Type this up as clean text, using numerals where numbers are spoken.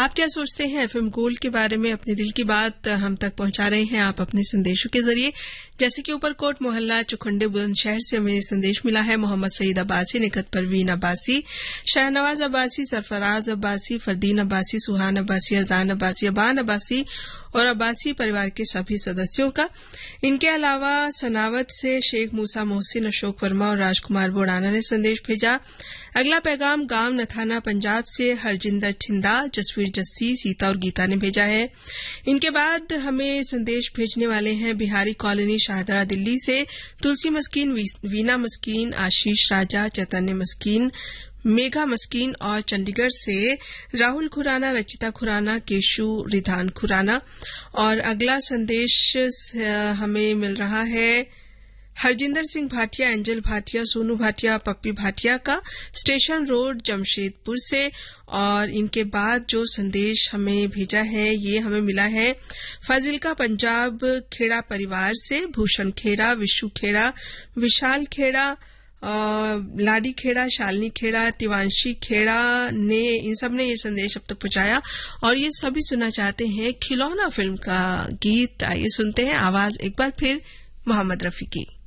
आप क्या सोचते हैं एफएम गोल्ड के बारे में? अपने दिल की बात हम तक पहुंचा रहे हैं आप अपने संदेशों के जरिए। जैसे कि ऊपरकोट मोहल्ला चुखंडे बुलंदशहर से हमें संदेश मिला है। मोहम्मद सईद अब्बासी, निकत परवीन अब्बासी, शाहनवाज अब्बासी, सरफराज अब्बासी, फरदीन अब्बासी, सुहान अब्बासी, अजान अब्बासी, अबान अब्बासी और अब्बासी परिवार के सभी सदस्यों का। इनके अलावा सनावत से शेख मूसा मोहसिन, अशोक वर्मा और राजकुमार बोड़ाना ने संदेश भेजा। अगला पैगाम गांव नथाना पंजाब से हरजिंदर छिंदा, जसवीर जस्सी, सीता और गीता ने भेजा है। इनके बाद हमें संदेश भेजने वाले हैं बिहारी कॉलोनी शाहदरा दिल्ली से तुलसी मस्कीन, वीना मस्कीन, आशीष राजा, चैतन्य मस्कीन, मेघा मस्कीन और चंडीगढ़ से राहुल खुराना, रचिता खुराना, केशु रिधान खुराना। और अगला संदेश हमें मिल रहा है हरजिंदर सिंह भाटिया, एंजल भाटिया, सोनू भाटिया, पप्पी भाटिया का स्टेशन रोड जमशेदपुर से। और इनके बाद जो संदेश हमें भेजा है ये हमें मिला है फाजिलका पंजाब खेड़ा परिवार से भूषण खेड़ा, विशु खेड़ा, विशाल खेड़ा, लाडी खेड़ा, शालिनी खेड़ा, तिवांशी खेड़ा ने इन सब ने ये संदेश अब तक पहुंचाया। और ये सभी सुनना चाहते हैं खिलौना फिल्म का गीत। आइए सुनते हैं आवाज एक बार फिर मोहम्मद रफी की।